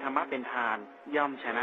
รมะเป็นทานย่อมชนะ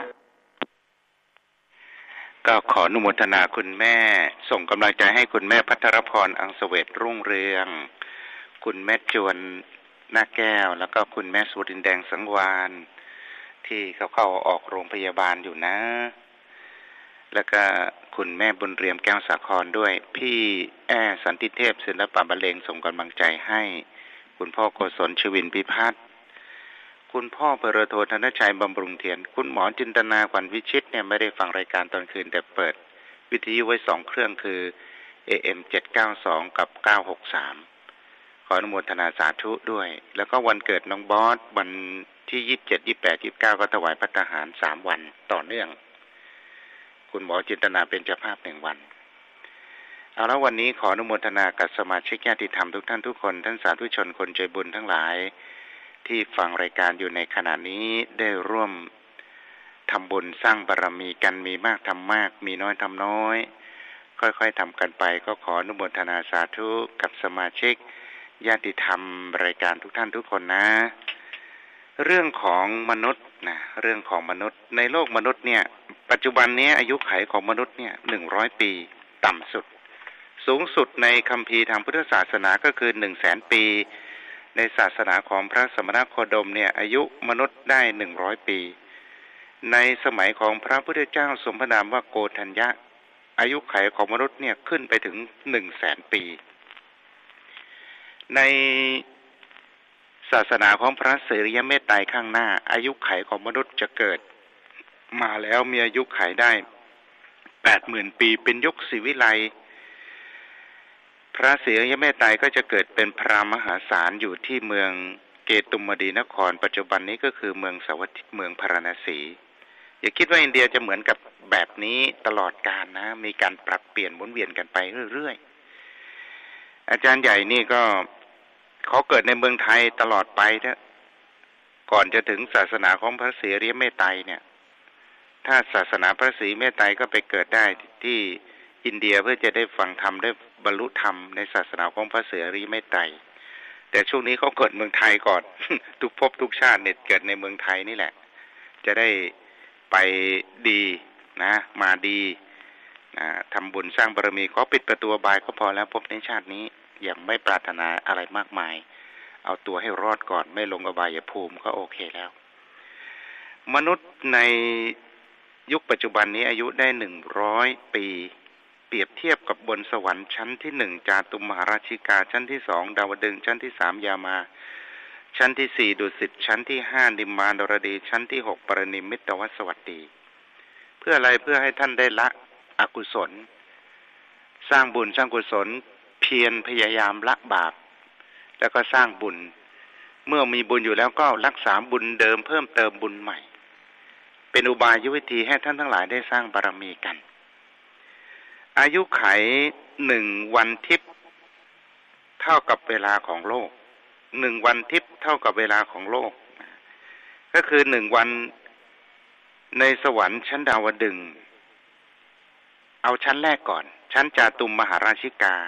ก็ขออนุโมทนาคุณแม่ส่งกำลังใจให้คุณแม่ภัทรพรอังเสวตรุ่งเรืองคุณแม่จวนหน้าแก้วแล้วก็คุณแม่สุรินแดงสังวานที่เขาเข้าออกโรงพยาบาลอยู่นะแล้วก็คุณแม่บุญเรียมแก้วสาครด้วยพี่สันติเทพศิลปะบรรเลงส่งกำลังใจให้คุณพ่อโกศลชวินพิพัฒน์คุณพ่อพลโทธนชัยบำรุงเทียนคุณหมอจินตนาขวัญวิชิตเนี่ยไม่ได้ฟังรายการตอนคืนแต่เปิดวิทยุไว้2เครื่องคือ AM 792กับ963ขออนุโมทนาสาธุด้วยแล้วก็วันเกิดน้องบอสวันที่27 28 29ก็ถวายภัตตาหาร3วันต่อเนื่องคุณหมอจินตนาเป็นเจ้าภาพ1วันเอาแล้ววันนี้ขออนุโมทนากับสมาชิกญาติธรรมทุกท่านทุกคนท่านสาธุชนคนใจบุญทั้งหลายที่ฟังรายการอยู่ในขณะนี้ได้ร่วมทำบุญสร้างบารมีกันมีมากทำมากมีน้อยทำน้อยค่อยๆทำกันไปก็ขออนุโมทนาสาธุกับสมาชิกญาติธรรมรายการทุกท่านทุกคนนะเรื่องของมนุษย์นะเรื่องของมนุษย์ในโลกมนุษย์เนี่ยปัจจุบันนี้อายุขัยของมนุษย์เนี่ย100ปีต่ำสุดสูงสุดในคัมภีร์ทางพุทธศาสนาก็คือ 100,000 ปีในศาสนาของพระสมณโคดมเนี่ยอายุมนุษย์ได้100ปีในสมัยของพระพุทธเจ้าสมพระนามว่าโกฏัญญะอายุขัยของมนุษย์เนี่ยขึ้นไปถึง 100,000 ปีในศาสนาของพระเสรียเมตไตรข้างหน้าอายุขัยของมนุษย์จะเกิดมาแล้วมีอายุขัยได้ 80,000 ปีเป็นยุคศรีวิไลพระเสรียเมตไตรก็จะเกิดเป็นพราหมณ์มหาศาลอยู่ที่เมืองเกตุมดีนครปัจจุบันนี้ก็คือเมืองสาวัตถีเมืองพาราณสีอย่าคิดว่าอินเดียจะเหมือนกับแบบนี้ตลอดกาลนะมีการปรับเปลี่ยนหมุนเวียนกันไปเรื่อยๆอาจารย์ใหญ่นี่ก็เขาเกิดในเมืองไทยตลอดไปนะก่อนจะถึงศาสนาของพระเสรีเมตไตรเนี่ยถ้าศาสนาพระศรีเมตไตรก็ไปเกิดได้ที่อินเดียเพื่อจะได้ฟังธรรมได้บรรลุธรรมในศาสนาของพระเสรีเมตไตรแต่ช่วงนี้เขาเกิดเมืองไทยก่อน ทุกภพทุกชาติเนี่ยเกิดในเมืองไทยนี่แหละจะได้ไปดีนะมาดีทำบุญสร้างบารมีขอปิดประตูบายก็พอแล้วพบในชาตินี้อย่างไม่ปรารถนาอะไรมากมายเอาตัวให้รอดก่อนไม่ลงอบายภูมิก็โอเคแล้วมนุษย์ในยุคปัจจุบันนี้อายุได้100ปีเปรียบเทียบกับบนสวรรค์ชั้นที่1จาตุมหาราชิกาชั้นที่2ดาวดึงส์ชั้นที่3ยามาชั้นที่4ดุสิตชั้นที่5นิมมานรดีชั้นที่6ปรนิมมิตวสวัสดีเพื่ออะไรเพื่อให้ท่านได้ละอกุศลสร้างบุญสร้างกุศลเพียรพยายามละบาปแล้วก็สร้างบุญเมื่อมีบุญอยู่แล้วก็รักษาบุญเดิมเพิ่มเติมบุญใหม่เป็นอุบายวิธีให้ท่านทั้งหลายได้สร้างบารมีกันอายุไข1วันทิพย์เท่ากับเวลาของโลก1วันทิพย์เท่ากับเวลาของโลกก็คือ1วันในสวรรค์ชั้นดาวดึงส์เอาชั้นแรกก่อนชั้นจาตุมมหาราชิกา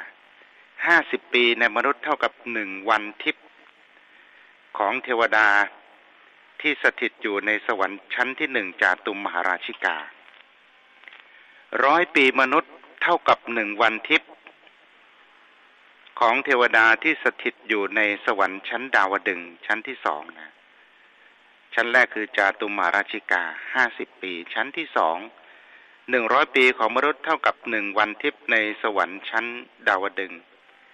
50ปีในมนุษย์เท่ากับ1วันทิพย์ของเทวดาที่สถิตอยู่ในสวรรค์ชั้นที่1จาตุมมหาราชิกา100ปีมนุษย์เท่ากับ1วันทิพย์ของเทวดาที่สถิตอยู่ในสวรรค์ชั้นดาวดึงส์ชั้นที่2นะชั้นแรกคือจาตุมมหาราชิกา50ปีชั้นที่2 100ปีของมนุษย์เท่ากับ1วันทิพย์ในสวรรค์ชั้นดาวดึงส์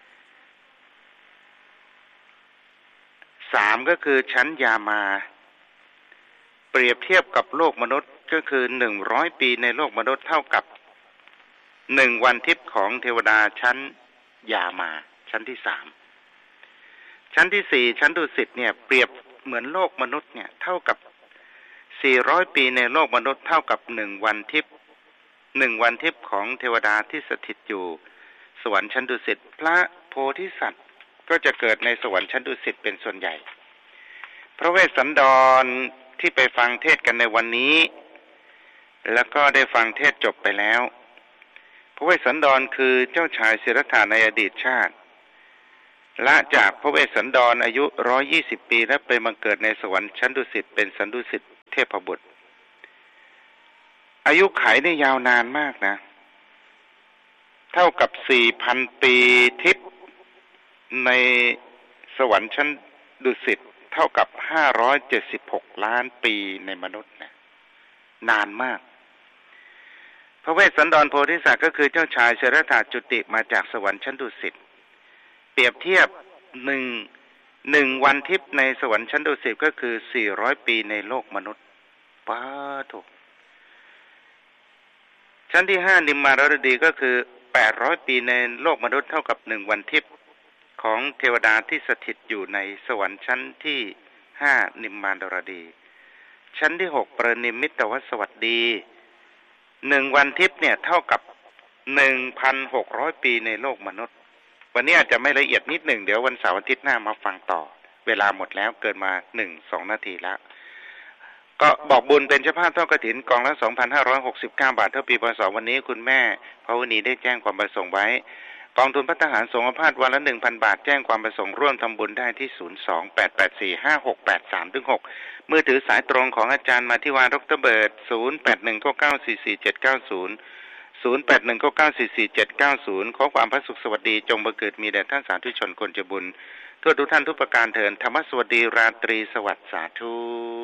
3ก็คือชั้นยามาเปรียบเทียบกับโลกมนุษย์ก็คือ100ปีในโลกมนุษย์เท่ากับ1วันทิพย์ของเทวดาชั้นยามาชั้นที่3ชั้นที่4ชั้นดุสิตเนี่ยเปรียบเหมือนโลกมนุษย์เนี่ยเท่ากับ400ปีในโลกมนุษย์เท่ากับ1วันทิพย์1วันทิพย์ของเทวดาที่สถิตอยู่สวรรค์ชั้นดุสิตพระโพธิสัตว์ก็จะเกิดในสวรรค์ชั้นดุสิตเป็นส่วนใหญ่พระเวสสันดรที่ไปฟังเทศกันในวันนี้แล้วก็ได้ฟังเทศจบไปแล้วพระเวสสันดรคือเจ้าชายสิทธัตถะในอดีตชาติละจากพระเวสสันดรอายุ120ปีและไปบังเกิดในสวรรค์ชั้นดุสิตเป็นสันดุสิตเทพบุตรอายุขัยได้ยาวนานมากนะเท่ากับ 4,000 ปีทิพย์ในสวรรค์ชั้นดุสิตเท่ากับ576ล้านปีในมนุษย์นะนานมากพระเวสสันดรโพธิสัตว์ก็คือเจ้าชายสิทธัตถะจุติมาจากสวรรค์ชั้นดุสิตเปรียบเทียบหนึ่งวันทิพย์ในสวรรค์ชั้นดุสิตก็คือ400ปีในโลกมนุษย์ป้าถูกชั้นที่5นิมมานรดีก็คือ800ปีในโลกมนุษย์เท่ากับ1วันทิพย์ของเทวดาที่สถิตอยู่ในสวรรค์ชั้นที่5นิมมานรดีชั้นที่6ประนิมมิตวสวัสดี1วันทิพย์เนี่ยเท่ากับ 1,600 ปีในโลกมนุษย์วันนี้อาจจะไม่ละเอียดนิดหนึ่งเดี๋ยววันเสาร์อาทิตย์หน้ามาฟังต่อเวลาหมดแล้วเกินมา 1-2 นาทีแล้วก็บอกบุญเป็นเจ้าภาพทอดกฐินกองละ 2,569 บาทเท่าปีพ.ศ. วันนี้คุณแม่ภาวณีได้แจ้งความประสงค์ไว้กองทุนพัฒนาสงฆ์ภาพวันละ 1,000 บาทแจ้งความประสงค์ร่วมทำบุญได้ที่ 02-884-5683-6มือถือสายตรงของอาจารย์มาที่วานดร.เบิร์ด 0819944790 0819944790 ขอความพระสุขสวัสดีจงบังเกิดมีแด่ท่านสาธุชนคนใจบุญทั่วทุกท่านทุกประการเถิดธรรมสวัสดีราตรีสวัสดิ์สาธุ